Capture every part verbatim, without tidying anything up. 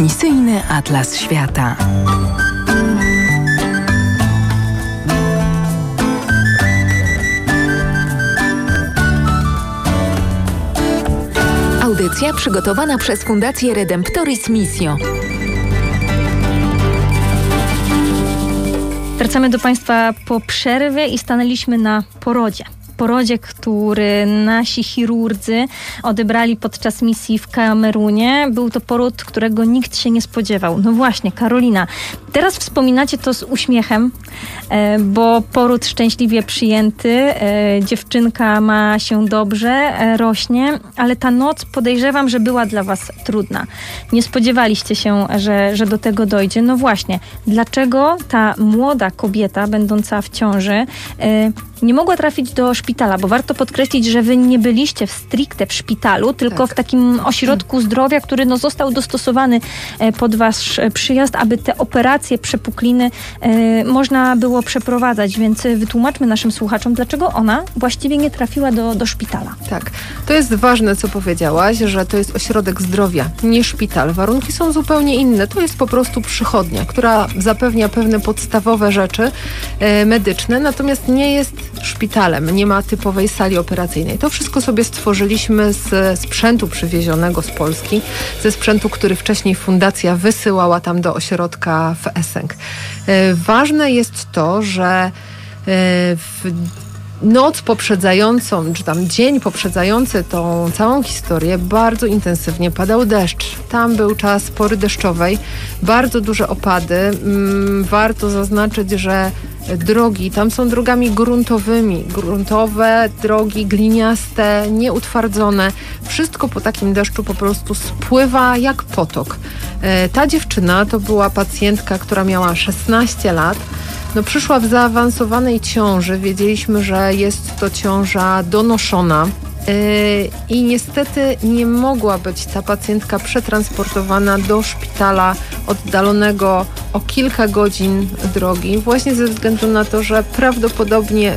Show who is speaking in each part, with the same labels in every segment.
Speaker 1: Misyjny Atlas Świata. Audycja przygotowana przez Fundację Redemptoris Missio.
Speaker 2: Wracamy do Państwa po przerwie i stanęliśmy na porodzie. Porodzie, który nasi chirurdzy odebrali podczas misji w Kamerunie. Był to poród, którego nikt się nie spodziewał. No właśnie, Karolina, teraz wspominacie to z uśmiechem, bo poród szczęśliwie przyjęty, dziewczynka ma się dobrze, rośnie, ale ta noc podejrzewam, że była dla was trudna. Nie spodziewaliście się, że, że do tego dojdzie. No właśnie, dlaczego ta młoda kobieta, będąca w ciąży, nie mogła trafić do szpitala, bo warto podkreślić, że wy nie byliście w stricte w szpitalu, tylko tak. w takim ośrodku zdrowia, który no, został dostosowany pod wasz przyjazd, aby te operacje przepukliny e, można było przeprowadzać, więc wytłumaczmy naszym słuchaczom, dlaczego ona właściwie nie trafiła do, do szpitala.
Speaker 3: Tak, to jest ważne, co powiedziałaś, że to jest ośrodek zdrowia, nie szpital. Warunki są zupełnie inne. To jest po prostu przychodnia, która zapewnia pewne podstawowe rzeczy e, medyczne, natomiast nie jest szpitalem, nie ma typowej sali operacyjnej. To wszystko sobie stworzyliśmy z sprzętu przywiezionego z Polski, ze sprzętu, który wcześniej fundacja wysyłała tam do ośrodka w Esenk. E, ważne jest to, że e, w noc poprzedzającą, czy tam dzień poprzedzający tą całą historię bardzo intensywnie padał deszcz. Tam był czas pory deszczowej, bardzo duże opady. Mm, warto zaznaczyć, że drogi, tam są drogami gruntowymi, gruntowe, drogi gliniaste, nieutwardzone. Wszystko po takim deszczu po prostu spływa jak potok. E, ta dziewczyna to była pacjentka, która miała szesnaście lat. No, przyszła w zaawansowanej ciąży. Wiedzieliśmy, że jest to ciąża donoszona. Yy, I niestety nie mogła być ta pacjentka przetransportowana do szpitala oddalonego o kilka godzin drogi, właśnie ze względu na to, że prawdopodobnie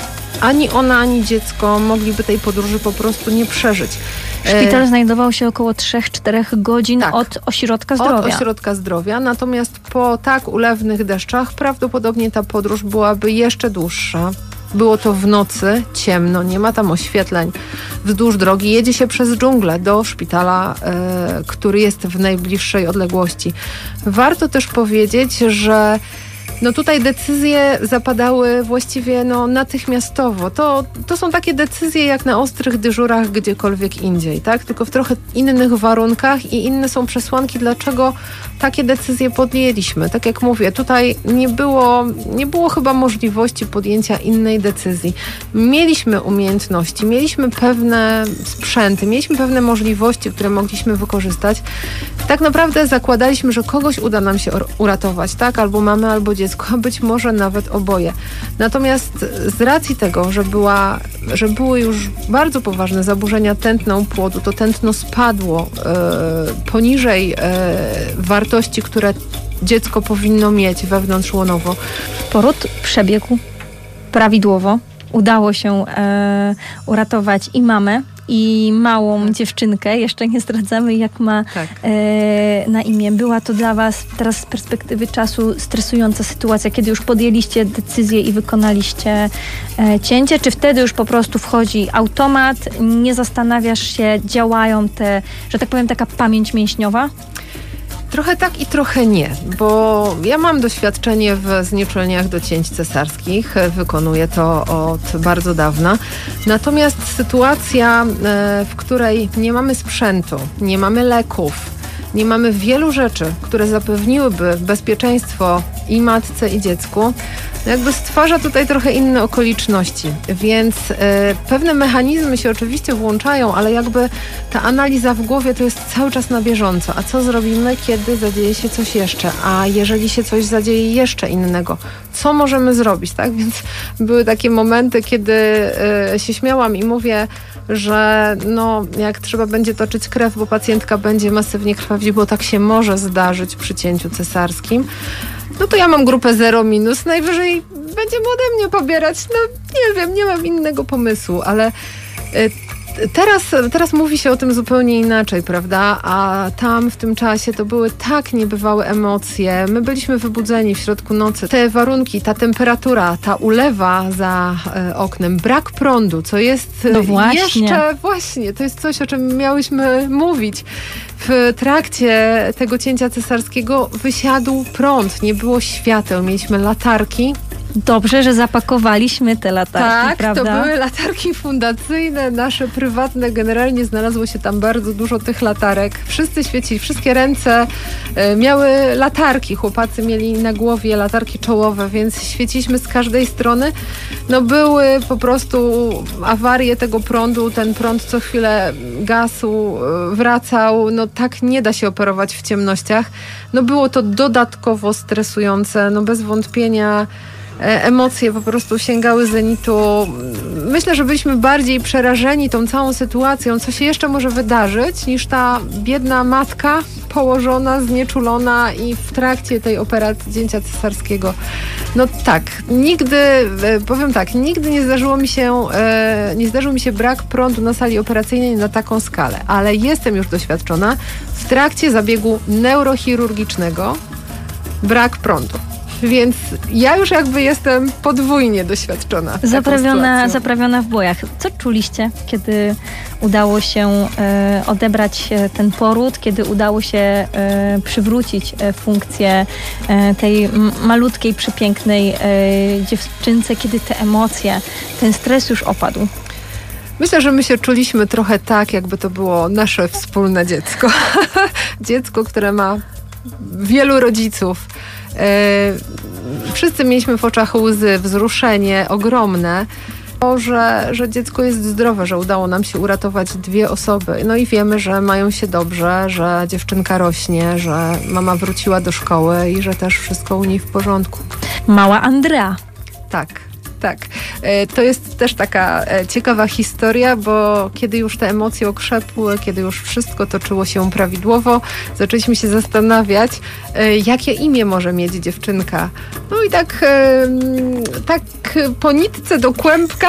Speaker 3: ani ona, ani dziecko mogliby tej podróży po prostu nie przeżyć.
Speaker 2: Szpital e... znajdował się około trzy do czterech godzin tak, od ośrodka zdrowia.
Speaker 3: Od ośrodka zdrowia, natomiast po tak ulewnych deszczach prawdopodobnie ta podróż byłaby jeszcze dłuższa. Było to w nocy, ciemno, nie ma tam oświetleń. Wzdłuż drogi jedzie się przez dżunglę do szpitala, e, który jest w najbliższej odległości. Warto też powiedzieć, że no tutaj decyzje zapadały właściwie no natychmiastowo. To, to są takie decyzje jak na ostrych dyżurach gdziekolwiek indziej, tak? Tylko w trochę innych warunkach i inne są przesłanki, dlaczego takie decyzje podjęliśmy. Tak jak mówię, tutaj nie było, nie było chyba możliwości podjęcia innej decyzji. Mieliśmy umiejętności, mieliśmy pewne sprzęty, mieliśmy pewne możliwości, które mogliśmy wykorzystać. Tak naprawdę zakładaliśmy, że kogoś uda nam się uratować, tak? Albo mamy, albo dziecko, a być może nawet oboje. Natomiast z racji tego, że, była, że były już bardzo poważne zaburzenia tętna u płodu, to tętno spadło e, poniżej e, wartości, które dziecko powinno mieć wewnątrzłonowo.
Speaker 2: Poród przebiegł prawidłowo. Udało się e, uratować i mamę, i małą tak. dziewczynkę. Jeszcze nie zdradzamy, jak ma tak. e, na imię. Była to dla was teraz z perspektywy czasu stresująca sytuacja, kiedy już podjęliście decyzję i wykonaliście e, cięcie? Czy wtedy już po prostu wchodzi automat, nie zastanawiasz się, działają te, że tak powiem, taka pamięć mięśniowa?
Speaker 3: Trochę tak i trochę nie, bo ja mam doświadczenie w znieczuleniach do cięć cesarskich, wykonuję to od bardzo dawna. Natomiast sytuacja, w której nie mamy sprzętu, nie mamy leków, nie mamy wielu rzeczy, które zapewniłyby bezpieczeństwo i matce, i dziecku, jakby stwarza tutaj trochę inne okoliczności, więc y, pewne mechanizmy się oczywiście włączają, ale jakby ta analiza w głowie to jest cały czas na bieżąco. A co zrobimy, kiedy zadzieje się coś jeszcze? A jeżeli się coś zadzieje jeszcze innego? Co możemy zrobić, tak? Więc były takie momenty, kiedy y, się śmiałam i mówię, że no, jak trzeba będzie toczyć krew, bo pacjentka będzie masywnie krwawić, bo tak się może zdarzyć przy cięciu cesarskim, no to ja mam grupę zero minus, najwyżej będziemy ode mnie pobierać, no nie wiem, nie mam innego pomysłu, ale y, Teraz, teraz mówi się o tym zupełnie inaczej, prawda? A tam w tym czasie to były tak niebywałe emocje. My byliśmy wybudzeni w środku nocy. Te warunki, ta temperatura, ta ulewa za e, oknem, brak prądu, co jest
Speaker 2: no właśnie.
Speaker 3: jeszcze właśnie, to jest coś, o czym miałyśmy mówić. W trakcie tego cięcia cesarskiego wysiadł prąd, nie było świateł, mieliśmy latarki.
Speaker 2: Dobrze, że zapakowaliśmy te latarki,
Speaker 3: tak,
Speaker 2: prawda?
Speaker 3: Tak, to były latarki fundacyjne, nasze prywatne. Generalnie znalazło się tam bardzo dużo tych latarek. Wszyscy świecili, wszystkie ręce e, miały latarki. Chłopacy mieli na głowie latarki czołowe, więc świeciliśmy z każdej strony. No były po prostu awarie tego prądu. Ten prąd co chwilę gasł, e, wracał. No tak nie da się operować w ciemnościach. No było to dodatkowo stresujące. No bez wątpienia emocje po prostu sięgały zenitu. Myślę, że byliśmy bardziej przerażeni tą całą sytuacją, co się jeszcze może wydarzyć, niż ta biedna matka położona, znieczulona i w trakcie tej operacji cięcia cesarskiego. No tak, nigdy, powiem tak, nigdy nie zdarzyło mi się, nie zdarzył mi się brak prądu na sali operacyjnej na taką skalę, ale jestem już doświadczona w trakcie zabiegu neurochirurgicznego brak prądu. Więc ja już jakby jestem podwójnie doświadczona.
Speaker 2: Zaprawiona, zaprawiona w bojach. Co czuliście, kiedy udało się e, odebrać ten poród, kiedy udało się e, przywrócić e, funkcję e, tej m- malutkiej, przepięknej e, dziewczynce, kiedy te emocje, ten stres już opadł?
Speaker 3: Myślę, że my się czuliśmy trochę tak, jakby to było nasze wspólne dziecko. Dziecko, które ma wielu rodziców. Wszyscy mieliśmy w oczach łzy, wzruszenie ogromne, że, że dziecko jest zdrowe, że udało nam się uratować dwie osoby. No i wiemy, że mają się dobrze, że dziewczynka rośnie, że mama wróciła do szkoły i że też wszystko u niej w porządku.
Speaker 2: Mała Andrea.
Speaker 3: Tak. Tak, to jest też taka ciekawa historia, bo kiedy już te emocje okrzepły, kiedy już wszystko toczyło się prawidłowo, zaczęliśmy się zastanawiać, jakie imię może mieć dziewczynka. No i tak, tak po nitce do kłębka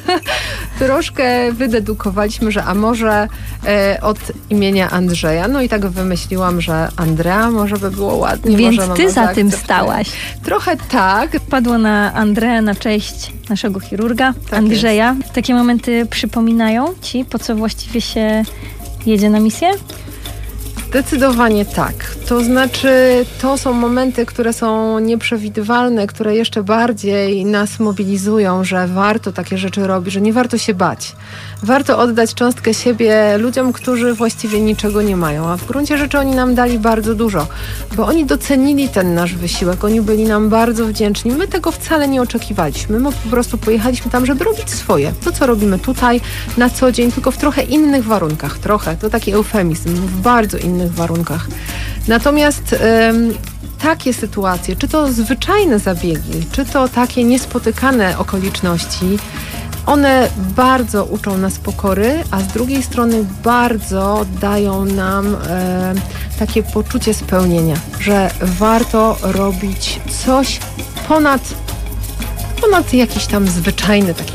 Speaker 3: troszkę wydedukowaliśmy, że a może od imienia Andrzeja. No i tak wymyśliłam, że Andrea może by było ładnie.
Speaker 2: Więc
Speaker 3: może
Speaker 2: ty za tym stałaś.
Speaker 3: Trochę tak.
Speaker 2: Padło na Andreę na cześć naszego chirurga,
Speaker 3: tak
Speaker 2: Andrzeja.
Speaker 3: Jest.
Speaker 2: Takie momenty przypominają ci, po co właściwie się jedzie na misję?
Speaker 3: Zdecydowanie tak. To znaczy, to są momenty, które są nieprzewidywalne, które jeszcze bardziej nas mobilizują, że warto takie rzeczy robić, że nie warto się bać. Warto oddać cząstkę siebie ludziom, którzy właściwie niczego nie mają, a w gruncie rzeczy oni nam dali bardzo dużo, bo oni docenili ten nasz wysiłek, oni byli nam bardzo wdzięczni. My tego wcale nie oczekiwaliśmy. My po prostu pojechaliśmy tam, żeby robić swoje. To, co robimy tutaj na co dzień, tylko w trochę innych warunkach. Trochę, to taki eufemizm, w bardzo innych warunkach. Natomiast ym, takie sytuacje, czy to zwyczajne zabiegi, czy to takie niespotykane okoliczności, one bardzo uczą nas pokory, a z drugiej strony bardzo dają nam e, takie poczucie spełnienia, że warto robić coś ponad, ponad jakieś tam zwyczajne, takie,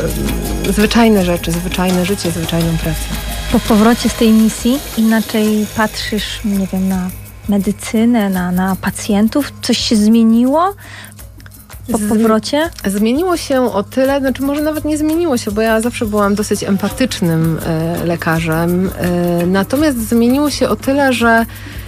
Speaker 3: e, zwyczajne rzeczy, zwyczajne życie, zwyczajną pracę.
Speaker 2: Po powrocie z tej misji inaczej patrzysz, nie wiem, na medycynę, na, na pacjentów? Coś się zmieniło po powrocie?
Speaker 3: Zmieniło się o tyle, znaczy może nawet nie zmieniło się, bo ja zawsze byłam dosyć empatycznym e, lekarzem. E, natomiast zmieniło się o tyle, że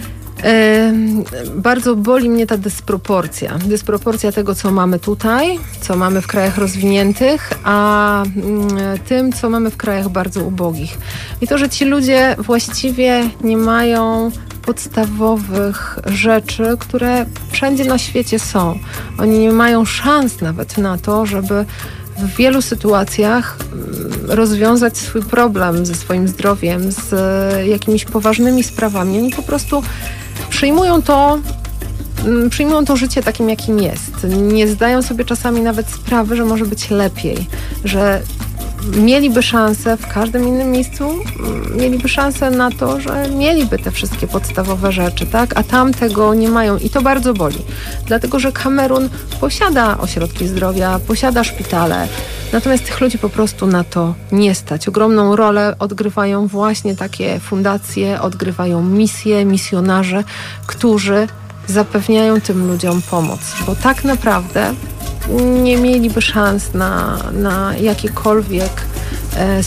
Speaker 3: e, bardzo boli mnie ta dysproporcja. Dysproporcja tego, co mamy tutaj, co mamy w krajach rozwiniętych, a m, tym, co mamy w krajach bardzo ubogich. I to, że ci ludzie właściwie nie mają podstawowych rzeczy, które wszędzie na świecie są. Oni nie mają szans nawet na to, żeby w wielu sytuacjach rozwiązać swój problem ze swoim zdrowiem, z jakimiś poważnymi sprawami. Oni po prostu przyjmują to, przyjmują to życie takim, jakim jest. Nie zdają sobie czasami nawet sprawy, że może być lepiej, że mieliby szansę w każdym innym miejscu, mieliby szansę na to, że mieliby te wszystkie podstawowe rzeczy, tak? A tam tego nie mają i to bardzo boli. Dlatego, że Kamerun posiada ośrodki zdrowia, posiada szpitale, natomiast tych ludzi po prostu na to nie stać. Ogromną rolę odgrywają właśnie takie fundacje, odgrywają misje, misjonarze, którzy zapewniają tym ludziom pomoc, bo tak naprawdę nie mieliby szans na, na jakiekolwiek e,